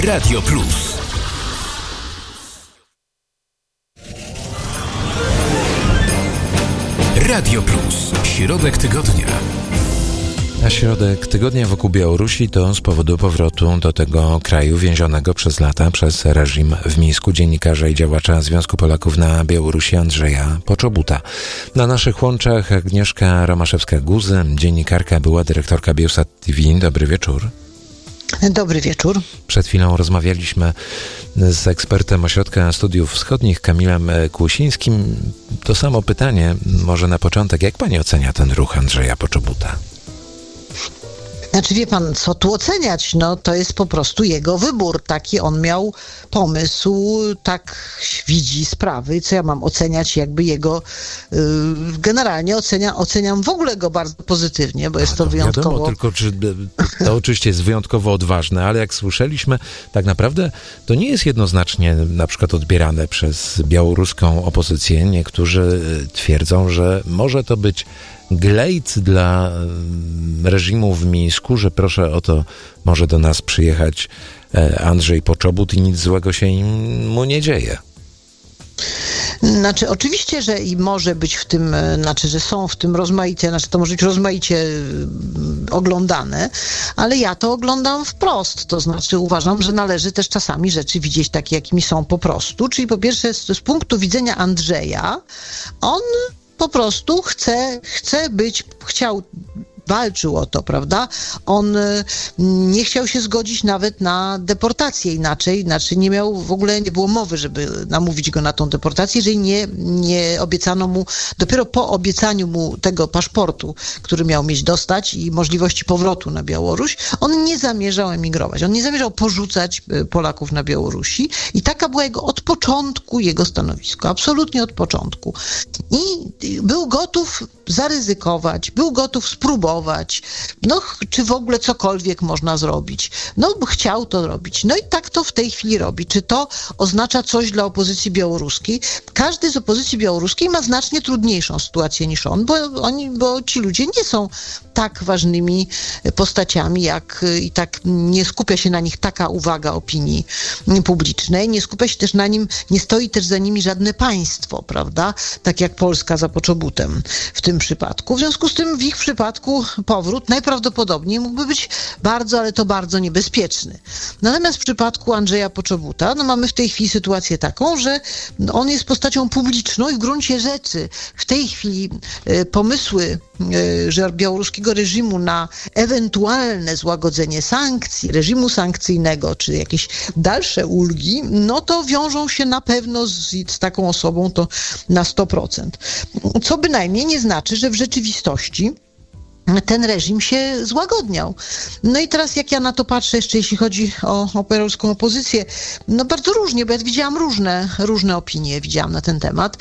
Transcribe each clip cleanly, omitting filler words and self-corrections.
Radio Plus. Radio Plus. Środek tygodnia. A środek tygodnia wokół Białorusi to z powodu powrotu do tego kraju więzionego przez lata przez reżim w Mińsku dziennikarza i działacza Związku Polaków na Białorusi Andrzeja Poczobuta. Na naszych łączach Agnieszka Romaszewska-Guzy, dziennikarka, była dyrektorka Biełsat TV. Dobry wieczór. Dobry wieczór. Przed chwilą rozmawialiśmy z ekspertem Ośrodka Studiów Wschodnich Kamilem Kłusińskim. To samo pytanie, może na początek, jak pani ocenia ten ruch Andrzeja Poczobuta? Znaczy, wie pan, co tu oceniać? No, to jest po prostu jego wybór. Taki on miał pomysł, tak widzi sprawy. Co ja mam oceniać? Jakby jego... generalnie oceniam w ogóle go bardzo pozytywnie, bo jest to wyjątkowo... Wiadomo, tylko to oczywiście jest wyjątkowo odważne, ale jak słyszeliśmy, tak naprawdę to nie jest jednoznacznie na przykład odbierane przez białoruską opozycję. Niektórzy twierdzą, że może to być glejt dla reżimu w Mińsku, że proszę o to, może do nas przyjechać Andrzej Poczobut i nic złego się mu nie dzieje. Znaczy, oczywiście, że i może być w tym, znaczy, że są w tym rozmaicie, znaczy to może być rozmaicie oglądane, ale ja to oglądam wprost, to znaczy uważam, że należy też czasami rzeczy widzieć takie, jakimi są po prostu, czyli po pierwsze z punktu widzenia Andrzeja, on po prostu walczył o to, prawda? On nie chciał się zgodzić nawet na deportację inaczej, znaczy w ogóle nie było mowy, żeby namówić go na tą deportację, jeżeli nie obiecano mu, dopiero po obiecaniu mu tego paszportu, który miał mieć dostać i możliwości powrotu na Białoruś, on nie zamierzał emigrować, on nie zamierzał porzucać Polaków na Białorusi i taka była od początku jego stanowisko, absolutnie od początku. I był gotów zaryzykować, był gotów spróbować, czy w ogóle cokolwiek można zrobić. Chciał to robić. No i tak to w tej chwili robi. Czy to oznacza coś dla opozycji białoruskiej? Każdy z opozycji białoruskiej ma znacznie trudniejszą sytuację niż on, bo ci ludzie nie są tak ważnymi postaciami, i tak nie skupia się na nich taka uwaga opinii publicznej, nie skupia się też na nim, nie stoi też za nimi żadne państwo, prawda? Tak jak Polska za Poczobutem w tym przypadku. W związku z tym w ich przypadku powrót najprawdopodobniej mógłby być bardzo, ale to bardzo niebezpieczny. Natomiast w przypadku Andrzeja Poczobuta, mamy w tej chwili sytuację taką, że on jest postacią publiczną i w gruncie rzeczy w tej chwili pomysły białoruskiego reżimu na ewentualne złagodzenie sankcji, reżimu sankcyjnego, czy jakieś dalsze ulgi, to wiążą się na pewno z taką osobą to na 100%. Co bynajmniej nie znaczy, że w rzeczywistości ten reżim się złagodniał. No i teraz jak ja na to patrzę, jeszcze jeśli chodzi o białoruską opozycję, bardzo różnie, bo ja widziałam różne opinie na ten temat.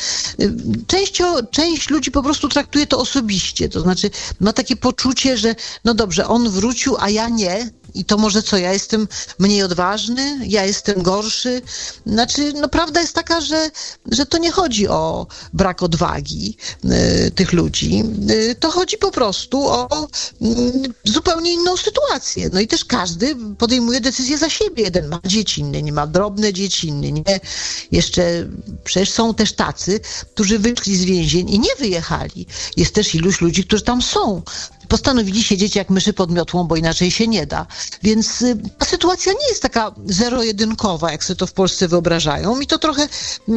Część ludzi po prostu traktuje to osobiście, to znaczy ma takie poczucie, że dobrze, on wrócił, a ja nie. I to może co, ja jestem mniej odważny, ja jestem gorszy. Znaczy, prawda jest taka, że to nie chodzi o brak odwagi tych ludzi. To chodzi po prostu o zupełnie inną sytuację. I też każdy podejmuje decyzję za siebie. Jeden ma dzieci, inny nie ma, drobne dzieci, inny nie. Jeszcze przecież są też tacy, którzy wyszli z więzień i nie wyjechali. Jest też iluś ludzi, którzy tam są. Postanowili siedzieć jak myszy pod miotłą, bo inaczej się nie da. Więc ta sytuacja nie jest taka zero-jedynkowa, jak sobie to w Polsce wyobrażają. I to trochę...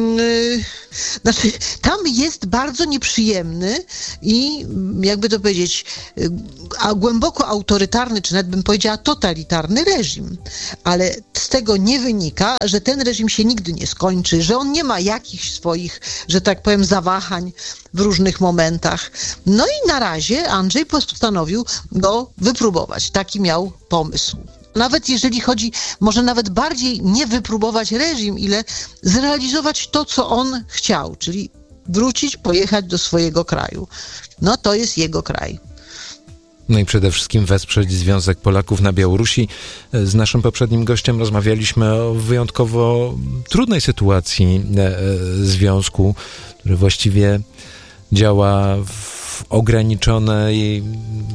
tam jest bardzo nieprzyjemny i, jakby to powiedzieć, głęboko autorytarny, czy nawet bym powiedziała totalitarny reżim. Ale z tego nie wynika, że ten reżim się nigdy nie skończy, że on nie ma jakichś swoich, że tak powiem, zawahań w różnych momentach. I na razie Andrzej postanowił go wypróbować. Taki miał pomysł. Nawet jeżeli chodzi, może nawet bardziej nie wypróbować reżim, ile zrealizować to, co on chciał, czyli wrócić, pojechać do swojego kraju. To jest jego kraj. I przede wszystkim wesprzeć Związek Polaków na Białorusi. Z naszym poprzednim gościem rozmawialiśmy o wyjątkowo trudnej sytuacji związku, który właściwie działa w ograniczonej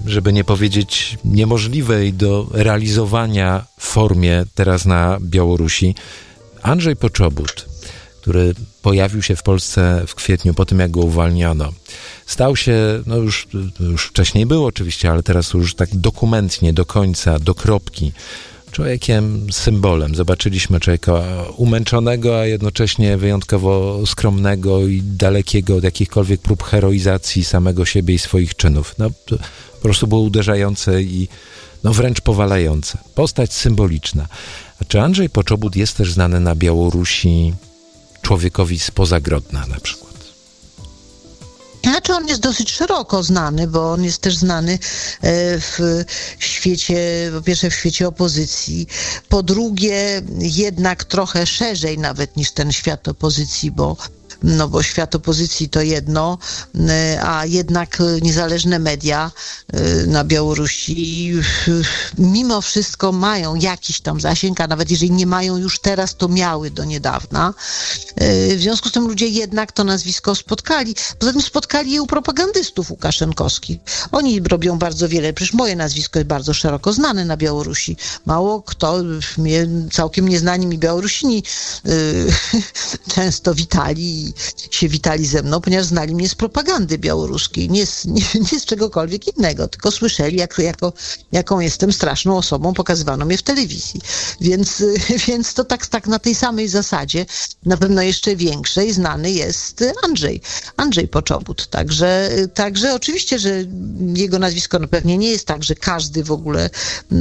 żeby nie powiedzieć niemożliwej do realizowania formie teraz na Białorusi. Andrzej Poczobut, który pojawił się w Polsce w kwietniu po tym, jak go uwalniono, stał się, no już wcześniej było oczywiście, ale teraz już tak dokumentnie, do końca, do kropki, człowiekiem symbolem. Zobaczyliśmy człowieka umęczonego, a jednocześnie wyjątkowo skromnego i dalekiego od jakichkolwiek prób heroizacji samego siebie i swoich czynów. No, to po prostu było uderzające i wręcz powalające. Postać symboliczna. A czy Andrzej Poczobut jest też znany na Białorusi człowiekowi spoza Grodna na przykład? Znaczy on jest dosyć szeroko znany, bo on jest też znany w świecie, po pierwsze w świecie opozycji, po drugie jednak trochę szerzej nawet niż ten świat opozycji, bo świat opozycji to jedno, a jednak niezależne media na Białorusi mimo wszystko mają jakiś tam zasięg, a nawet jeżeli nie mają już teraz, to miały do niedawna. W związku z tym ludzie jednak to nazwisko spotkali. Poza tym spotkali je u propagandystów łukaszenkowskich. Oni robią bardzo wiele. Przecież moje nazwisko jest bardzo szeroko znane na Białorusi. Mało kto, całkiem nieznani mi Białorusini często witali ze mną, ponieważ znali mnie z propagandy białoruskiej, nie z czegokolwiek innego, tylko słyszeli, jaką jestem straszną osobą, pokazywano mnie w telewizji. Więc to tak na tej samej zasadzie, na pewno jeszcze większej, znany jest Andrzej Poczobut. Także oczywiście, że jego nazwisko pewnie nie jest tak, że każdy w ogóle,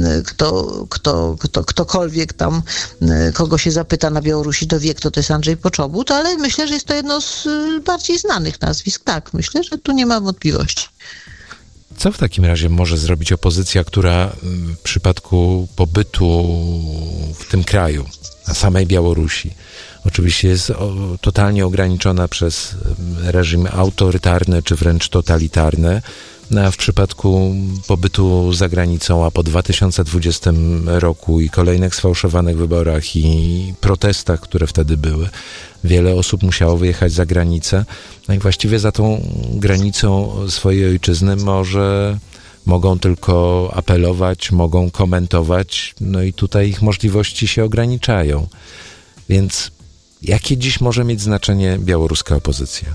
ktokolwiek tam, kogo się zapyta na Białorusi, to wie, kto to jest Andrzej Poczobut, ale myślę, że jest to jedno z bardziej znanych nazwisk. Tak, myślę, że tu nie ma wątpliwości. Co w takim razie może zrobić opozycja, która w przypadku pobytu w tym kraju, na samej Białorusi, oczywiście jest totalnie ograniczona przez reżim autorytarny czy wręcz totalitarny, a w przypadku pobytu za granicą, a po 2020 roku i kolejnych sfałszowanych wyborach i protestach, które wtedy były, wiele osób musiało wyjechać za granicę. No i właściwie za tą granicą swojej ojczyzny mogą tylko apelować, mogą komentować, no i tutaj ich możliwości się ograniczają. Więc jakie dziś może mieć znaczenie białoruska opozycja?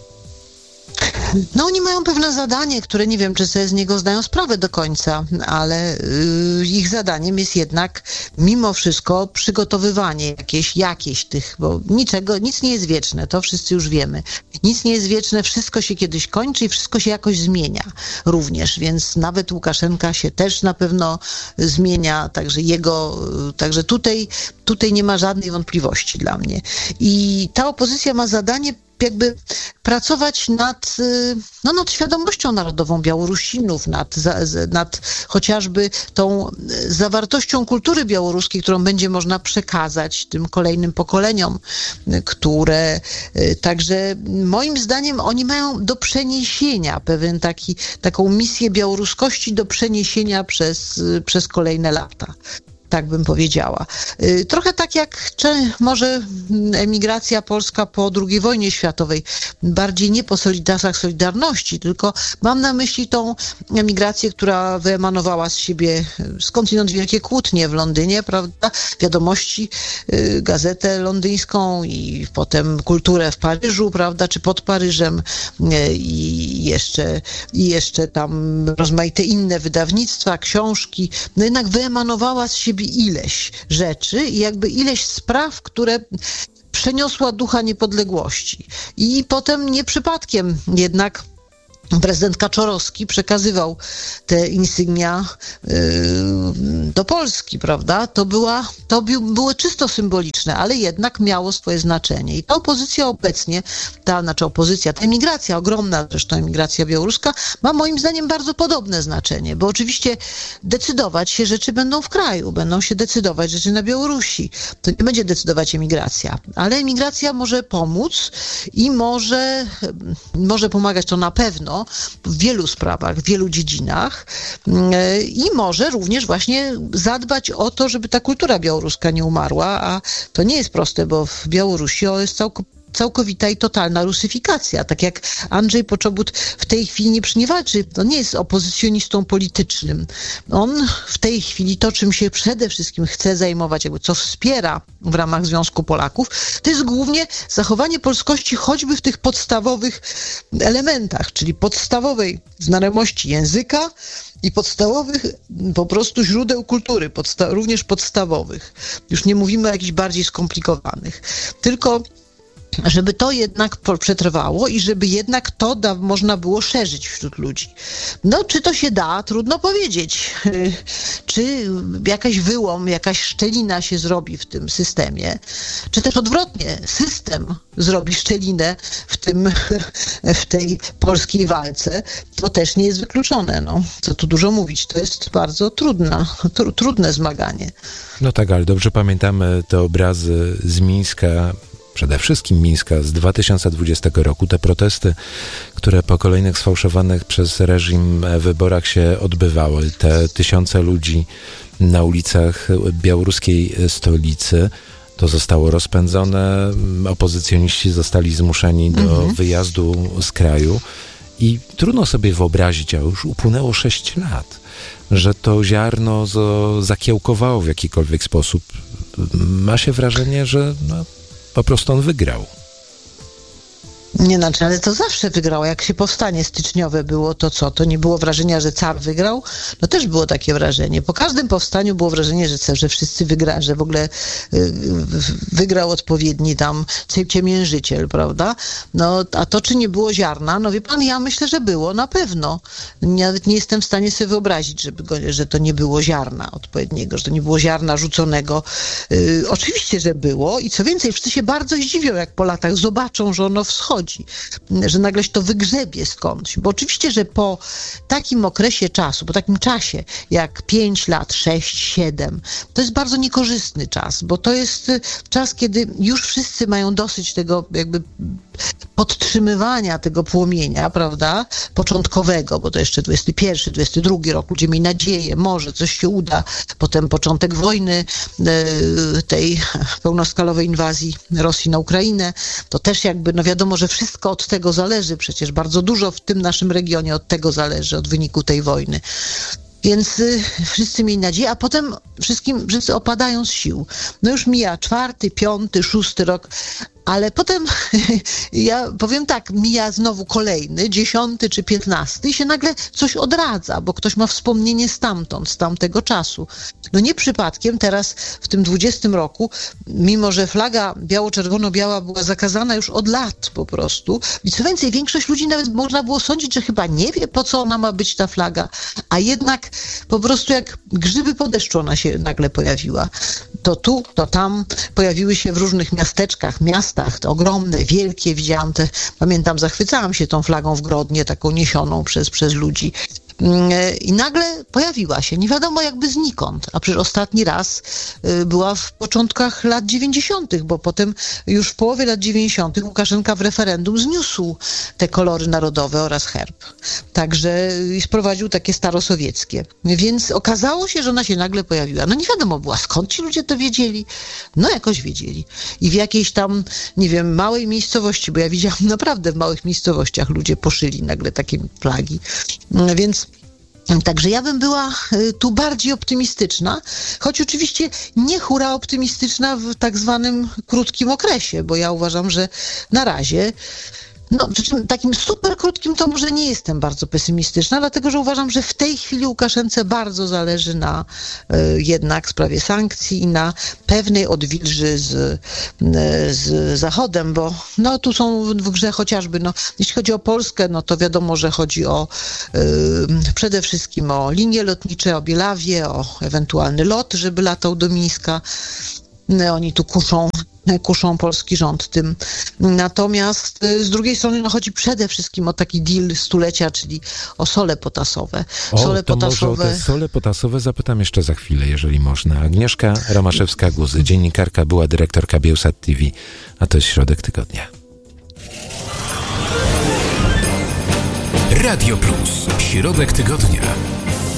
Oni mają pewne zadanie, które nie wiem, czy sobie z niego zdają sprawę do końca, ale ich zadaniem jest jednak mimo wszystko przygotowywanie jakieś tych, bo nic nie jest wieczne, to wszyscy już wiemy. Nic nie jest wieczne, wszystko się kiedyś kończy i wszystko się jakoś zmienia również, więc nawet Łukaszenka się też na pewno zmienia, także tutaj nie ma żadnej wątpliwości dla mnie. I ta opozycja ma zadanie jakby pracować nad świadomością narodową Białorusinów, nad chociażby tą zawartością kultury białoruskiej, którą będzie można przekazać tym kolejnym pokoleniom, które także moim zdaniem oni mają do przeniesienia taką misję białoruskości do przeniesienia przez kolejne lata. Tak bym powiedziała. Trochę tak jak może emigracja polska po II wojnie światowej, bardziej nie po czasach Solidarności, tylko mam na myśli tą emigrację, która wyemanowała z siebie skądinąd wielkie kłótnie w Londynie, prawda? Wiadomości, gazetę londyńską i potem kulturę w Paryżu, prawda? Czy pod Paryżem i jeszcze tam rozmaite inne wydawnictwa, książki. No jednak wyemanowała z siebie ileś rzeczy i jakby ileś spraw, które przeniosła ducha niepodległości. I potem nie przypadkiem jednak prezydent Kaczorowski przekazywał te insygnia do Polski, prawda? To było czysto symboliczne, ale jednak miało swoje znaczenie. I ta opozycja obecnie, ta emigracja, ogromna zresztą emigracja białoruska, ma moim zdaniem bardzo podobne znaczenie, bo oczywiście decydować się rzeczy będą w kraju, będą się decydować rzeczy na Białorusi. To nie będzie decydować emigracja, ale emigracja może pomóc i może pomagać to na pewno w wielu sprawach, w wielu dziedzinach i może również właśnie zadbać o to, żeby ta kultura białoruska nie umarła, a to nie jest proste, bo w Białorusi jest całkowita i totalna rusyfikacja. Tak jak Andrzej Poczobut w tej chwili nie walczy, on nie jest opozycjonistą politycznym. On w tej chwili to, czym się przede wszystkim chce zajmować, jakby co wspiera w ramach Związku Polaków, to jest głównie zachowanie polskości choćby w tych podstawowych elementach, czyli podstawowej znajomości języka i podstawowych po prostu źródeł kultury, również podstawowych. Już nie mówimy o jakichś bardziej skomplikowanych. Tylko żeby to jednak przetrwało i żeby jednak to można było szerzyć wśród ludzi. No, czy to się da? Trudno powiedzieć. Czy jakaś wyłom, jakaś szczelina się zrobi w tym systemie, czy też odwrotnie, system zrobi szczelinę w tej polskiej walce, to też nie jest wykluczone. No, co tu dużo mówić, to jest bardzo trudne zmaganie. No tak, ale dobrze pamiętamy te obrazy z Mińska, przede wszystkim Mińska z 2020 roku, te protesty, które po kolejnych sfałszowanych przez reżim wyborach się odbywały, te tysiące ludzi na ulicach białoruskiej stolicy, to zostało rozpędzone, opozycjoniści zostali zmuszeni do wyjazdu z kraju i trudno sobie wyobrazić, a już upłynęło 6 lat, że to ziarno zakiełkowało w jakikolwiek sposób. Ma się wrażenie, że po prostu on wygrał. Nie, znaczy, ale to zawsze wygrało. Jak się powstanie styczniowe było, to co? To nie było wrażenia, że car wygrał? No też było takie wrażenie. Po każdym powstaniu było wrażenie, że wszyscy wygrali, że w ogóle wygrał odpowiedni tam ciemiężyciel, prawda? No, a to czy nie było ziarna? No wie pan, ja myślę, że było, na pewno. Nawet nie jestem w stanie sobie wyobrazić, że to nie było ziarna odpowiedniego, że to nie było ziarna rzuconego. Oczywiście, że było i co więcej, wszyscy się bardzo zdziwią, jak po latach zobaczą, że ono wschodzi, że nagle się to wygrzebie skądś. Bo oczywiście, że po takim okresie czasu, po takim czasie jak 5 lat, 6, 7, to jest bardzo niekorzystny czas, bo to jest czas, kiedy już wszyscy mają dosyć tego jakby podtrzymywania tego płomienia, prawda, początkowego, bo to jeszcze 21, 22 rok, ludzie mieli nadzieję, może coś się uda, potem początek wojny, tej pełnoskalowej inwazji Rosji na Ukrainę, to też jakby, no wiadomo, że wszystko od tego zależy, przecież bardzo dużo w tym naszym regionie od tego zależy, od wyniku tej wojny. Więc wszyscy mieli nadzieję, a potem wszyscy opadają z sił. No już mija 4., 5., 6. rok, ale potem, ja powiem tak, mija znowu kolejny, 10. czy 15. i się nagle coś odradza, bo ktoś ma wspomnienie stamtąd, z tamtego czasu. No nie przypadkiem teraz w tym 20 roku, mimo że flaga biało-czerwono-biała była zakazana już od lat po prostu, i co więcej, większość ludzi nawet można było sądzić, że chyba nie wie, po co ona ma być, ta flaga, a jednak po prostu jak grzyby po deszczu ona się nagle pojawiła. To tu, to tam, pojawiły się w różnych miasteczkach, miastach, te ogromne, wielkie, widziałam te, pamiętam, zachwycałam się tą flagą w Grodnie, taką niesioną przez ludzi. I nagle pojawiła się, nie wiadomo jakby znikąd, a przecież ostatni raz była w początkach lat 90., bo potem już w połowie lat 90. Łukaszenka w referendum zniósł te kolory narodowe oraz herb. Także sprowadził takie starosowieckie. Więc okazało się, że ona się nagle pojawiła. No nie wiadomo była, skąd ci ludzie to wiedzieli? No jakoś wiedzieli. I w jakiejś tam, nie wiem, małej miejscowości, bo ja widziałam naprawdę w małych miejscowościach ludzie poszyli nagle takie flagi. Więc także ja bym była tu bardziej optymistyczna, choć oczywiście nie hura optymistyczna w tak zwanym krótkim okresie, bo ja uważam, że na razie, no takim super krótkim to może nie jestem bardzo pesymistyczna, dlatego że uważam, że w tej chwili Łukaszence bardzo zależy na jednak sprawie sankcji i na pewnej odwilży z Zachodem, bo no tu są w grze chociażby, no jeśli chodzi o Polskę, no to wiadomo, że chodzi o przede wszystkim o linie lotnicze, o Bielawię, o ewentualny lot, żeby latał do Mińska. Oni tu kuszą polski rząd tym. Natomiast z drugiej strony no, chodzi przede wszystkim o taki deal stulecia, czyli o sole potasowe. Może o te sole potasowe zapytam jeszcze za chwilę, jeżeli można. Agnieszka Romaszewska-Guzy, dziennikarka, była dyrektorka Biełsat TV, a to jest Środek Tygodnia. Radio Plus. Środek Tygodnia.